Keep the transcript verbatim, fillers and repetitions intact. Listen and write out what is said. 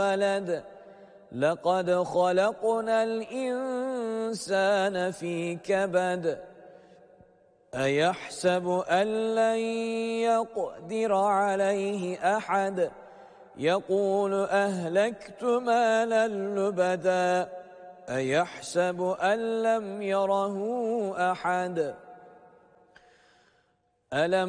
ولد لقد خلقنا الإنسان في كبد أيحسب أن لن يقدر عليه أحد يقول أهلكت مالا لبدا أيحسب أن لم يره أحد ألم